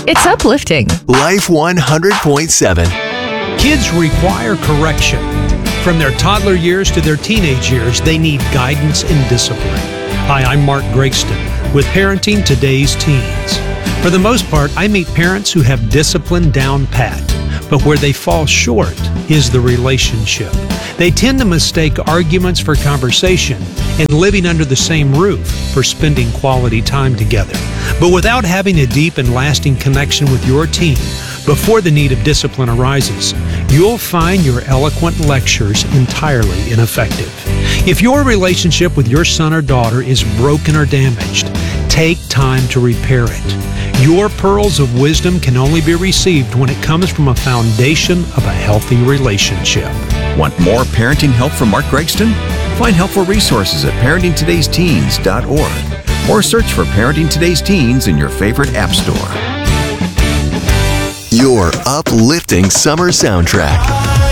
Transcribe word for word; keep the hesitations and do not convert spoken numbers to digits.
It's uplifting. Life one hundred point seven. Kids require correction. From their toddler years to their teenage years, they need guidance and discipline. Hi, I'm Mark Gregston with Parenting Today's Teens. For the most part, I meet parents who have discipline down pat, but where they fall short is the relationship. They tend to mistake arguments for conversation and living under the same roof for spending quality time together. But without having a deep and lasting connection with your teen before the need of discipline arises, you'll find your eloquent lectures entirely ineffective. If your relationship with your son or daughter is broken or damaged, take time to repair it. Your pearls of wisdom can only be received when it comes from a foundation of a healthy relationship. Want more parenting help from Mark Gregston? Find helpful resources at parenting todays teens dot org or search for Parenting Today's Teens in your favorite app store. Your uplifting summer soundtrack.